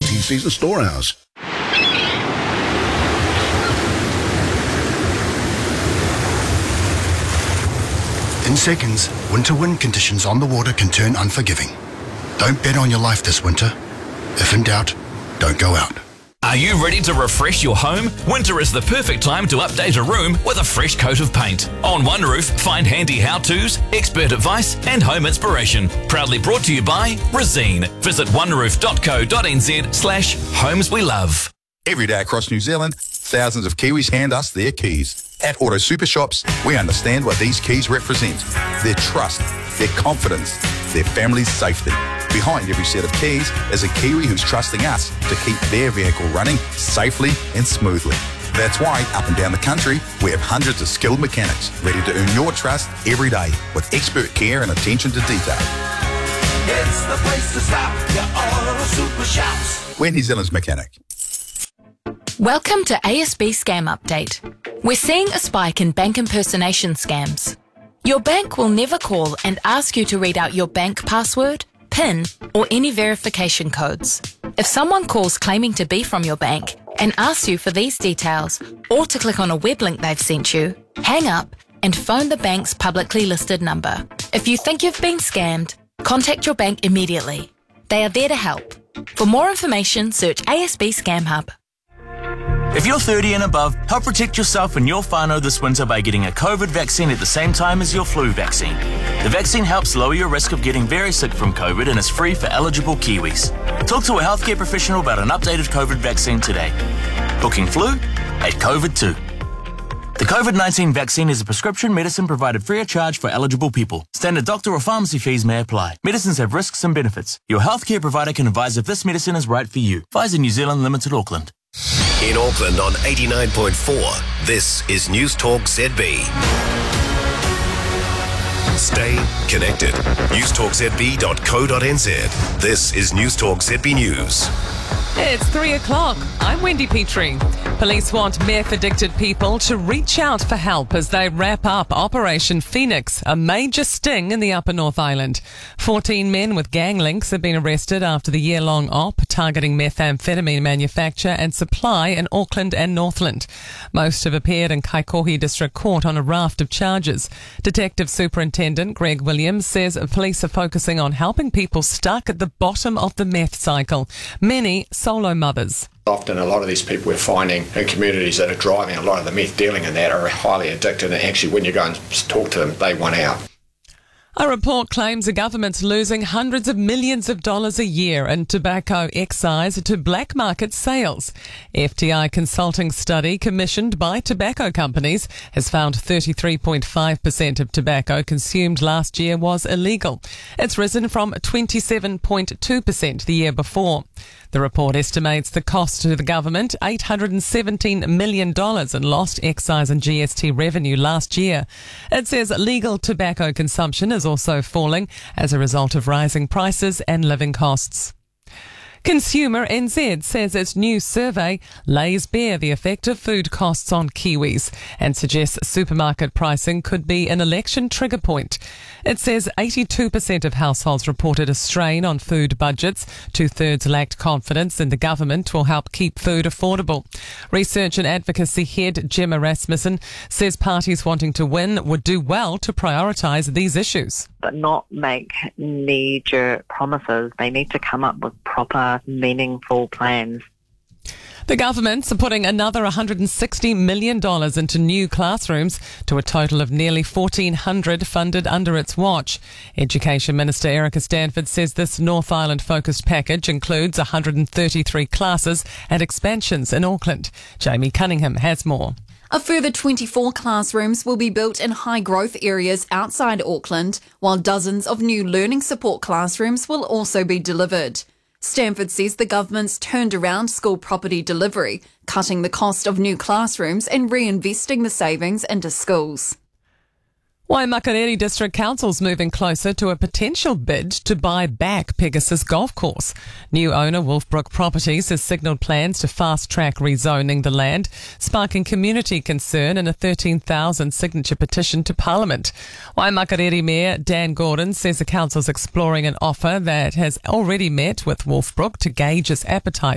multi-season store hours. In seconds, winter wind conditions on the water can turn unforgiving. Don't bet on your life this winter. If in doubt, don't go out. Are you ready to refresh your home? Winter is the perfect time to update a room with a fresh coat of paint. On One Roof, find handy how-tos, expert advice and home inspiration. Proudly brought to you by Resene. Visit oneroof.co.nz/homes we love. Every day across New Zealand, thousands of Kiwis hand us their keys. At Auto Super Shops, we understand what these keys represent. Their trust, their confidence, their family's safety. Behind every set of keys is a Kiwi who's trusting us to keep their vehicle running safely and smoothly. That's why, up and down the country, we have hundreds of skilled mechanics ready to earn your trust every day with expert care and attention to detail. It's the place to stop, your Auto Super Shops. We're New Zealand's mechanic. Welcome to ASB Scam Update. We're seeing a spike in bank impersonation scams. Your bank will never call and ask you to read out your bank password, PIN, or any verification codes. If someone calls claiming to be from your bank and asks you for these details or to click on a web link they've sent you, hang up and phone the bank's publicly listed number. If you think you've been scammed, contact your bank immediately. They are there to help. For more information, search ASB Scam Hub. If you're 30 and above, help protect yourself and your whānau this winter by getting a COVID vaccine at the same time as your flu vaccine. The vaccine helps lower your risk of getting very sick from COVID and is free for eligible Kiwis. Talk to a healthcare professional about an updated COVID vaccine today. Booking flu at COVID2. The COVID-19 vaccine is a prescription medicine provided free of charge for eligible people. Standard doctor or pharmacy fees may apply. Medicines have risks and benefits. Your healthcare provider can advise if this medicine is right for you. Pfizer New Zealand Limited, Auckland. In Auckland on 89.4, this is News Talk ZB. Stay connected. newstalkzb.co.nz. This is News Talk ZB News. It's 3 o'clock. I'm Wendy Petrie. Police want meth-addicted people to reach out for help as they wrap up Operation Phoenix, a major sting in the Upper North Island. 14 men with gang links have been arrested after the year-long op targeting methamphetamine manufacture and supply in Auckland and Northland. Most have appeared in Kaikohe District Court on a raft of charges. Detective Superintendent Greg Williams says police are focusing on helping people stuck at the bottom of the meth cycle. Many solo mothers. Often a lot of these people we're finding in communities that are driving a lot of the meth dealing in that are highly addicted, and actually when you go and talk to them, they want out. A report claims the government's losing hundreds of millions of dollars a year in tobacco excise to black market sales. FTI consulting study commissioned by tobacco companies has found 33.5% of tobacco consumed last year was illegal. It's risen from 27.2% the year before. The report estimates the cost to the government $817 million in lost excise and GST revenue last year. It says legal tobacco consumption is also falling as a result of rising prices and living costs. Consumer NZ says its new survey lays bare the effect of food costs on Kiwis and suggests supermarket pricing could be an election trigger point. It says 82% of households reported a strain on food budgets. 2/3 lacked confidence in the government will help keep food affordable. Research and advocacy head Gemma Rasmussen says parties wanting to win would do well to prioritise these issues. But not make knee-jerk promises. They need to come up with proper, meaningful plans. The government's putting another $160 million into new classrooms to a total of nearly 1,400 funded under its watch. Education Minister Erica Stanford says this North Island-focused package includes 133 classes and expansions in Auckland. Jamie Cunningham has more. A further 24 classrooms will be built in high-growth areas outside Auckland, while dozens of new learning support classrooms will also be delivered. Stanford says the government's turned around school property delivery, cutting the cost of new classrooms and reinvesting the savings into schools. Waimakariri District Council's moving closer to a potential bid to buy back Pegasus Golf Course. New owner Wolfbrook Properties has signalled plans to fast-track rezoning the land, sparking community concern in a 13,000 signature petition to Parliament. Waimakariri Mayor Dan Gordon says the council's exploring an offer that has already met with Wolfbrook to gauge its appetite